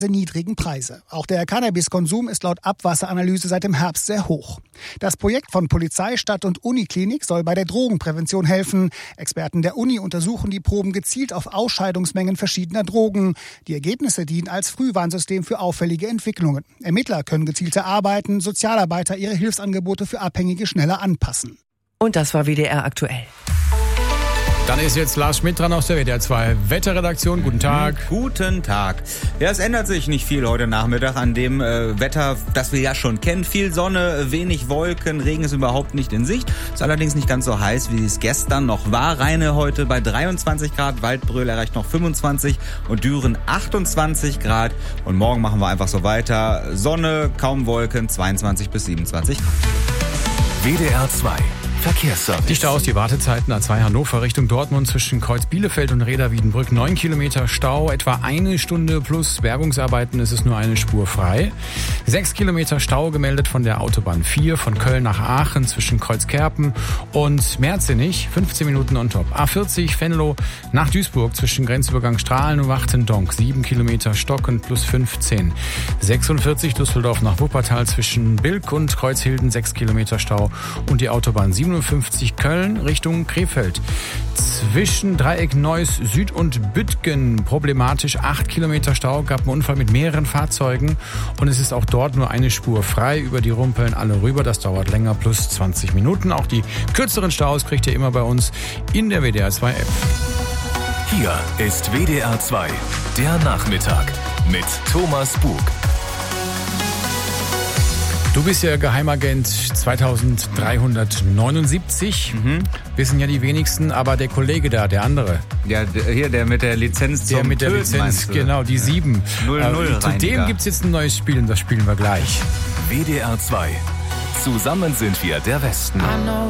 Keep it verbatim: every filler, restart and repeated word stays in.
niedrigen Preise. Auch der Cannabiskonsum ist laut Abwasseranalyse seit dem Herbst sehr hoch. Das Projekt von Polizei, Stadt und Uniklinik soll bei der Drogenprävention helfen. Experten der Uni untersuchen die Proben gezielt auf Ausscheidungsmengen verschiedener Drogen. Die Ergebnisse dienen als Frühwarnsystem für auffällige Entwicklungen. Ermittler können gezielter arbeiten, Sozialarbeiter ihre Hilfsangebote für Abhängige schneller anpassen. Und das war W D R aktuell. Dann ist jetzt Lars Schmidt dran aus der W D R zwei Wetterredaktion. Guten Tag. Guten Tag. Ja, es ändert sich nicht viel heute Nachmittag an dem äh, Wetter, das wir ja schon kennen. Viel Sonne, wenig Wolken, Regen ist überhaupt nicht in Sicht. Ist allerdings nicht ganz so heiß, wie es gestern noch war. Rheine heute bei dreiundzwanzig Grad, Waldbröl erreicht noch fünfundzwanzig und Düren achtundzwanzig Grad. Und morgen machen wir einfach so weiter. Sonne, kaum Wolken, zweiundzwanzig bis siebenundzwanzig Grad. W D R zwei Verkehrsservice. Die Staus, die Wartezeiten A zwei Hannover Richtung Dortmund zwischen Kreuz Bielefeld und Reda-Wiedenbrück. neun Kilometer Stau, etwa eine Stunde plus Bergungsarbeiten, ist es nur eine Spur frei. sechs Kilometer Stau gemeldet von der Autobahn vier von Köln nach Aachen zwischen Kreuzkerpen und Merzenich. fünfzehn Minuten on top. A vierzig Venlo nach Duisburg zwischen Grenzübergang Strahlen und Wachtendonk. sieben Kilometer stockend plus fünfzehn. sechsundvierzig Düsseldorf nach Wuppertal zwischen Bilk und Kreuzhilden. sechs Kilometer Stau und die Autobahn siebenundfünfzig Köln Richtung Krefeld. Zwischen Dreieck Neuss Süd und Büttgen problematisch. acht Kilometer Stau, gab einen Unfall mit mehreren Fahrzeugen und es ist auch dort nur eine Spur frei. Über die Rumpeln alle rüber, das dauert länger, plus zwanzig Minuten. Auch die kürzeren Staus kriegt ihr immer bei uns in der W D R zwei App. Hier ist W D R zwei, der Nachmittag mit Thomas Bug. Du bist ja Geheimagent zweitausenddreihundertneunundsiebzig. Mhm. Wissen ja die wenigsten, aber der Kollege da, der andere. Ja, der, hier, der mit der Lizenz zum Der mit der Töten, Lizenz, genau, die sieben. null null äh, zu dem gibt's jetzt ein neues Spiel und das spielen wir gleich. W D R zwei. Zusammen sind wir der Westen.